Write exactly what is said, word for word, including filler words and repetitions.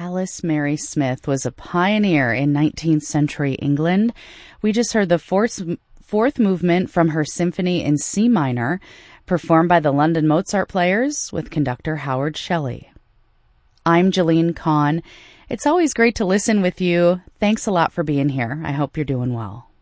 Alice Mary Smith was a pioneer in nineteenth century England. We just heard the fourth, fourth movement from her symphony in C minor, performed by the London Mozart Players with conductor Howard Shelley. I'm Jeline Kahn. It's always great to listen with you. Thanks a lot for being here. I hope you're doing well.